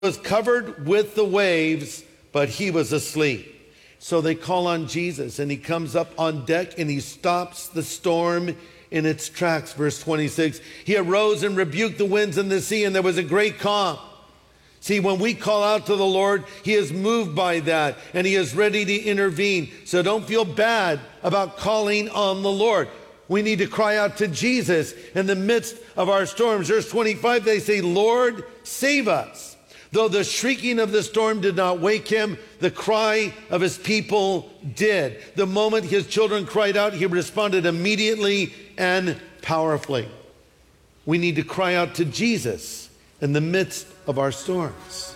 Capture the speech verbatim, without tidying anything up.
was covered with the waves, but he was asleep. So they call on Jesus, and he comes up on deck and he stops the storm in its tracks. Verse twenty-six, he arose and rebuked the winds and the sea, and there was a great calm. See, when we call out to the Lord, he is moved by that, and he is ready to intervene. So don't feel bad about calling on the Lord. We need to cry out to Jesus in the midst of our storms. Verse twenty-five, they say, Lord, save us. Though the shrieking of the storm did not wake him, the cry of his people did. The moment his children cried out, he responded immediately and powerfully. We need to cry out to Jesus in the midst of our storms.